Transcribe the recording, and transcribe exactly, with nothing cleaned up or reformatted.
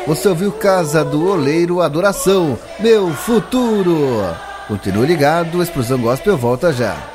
Você ouviu Casa do Oleiro, Adoração, Meu Futuro. Continue ligado, Explosão Gospel volta já.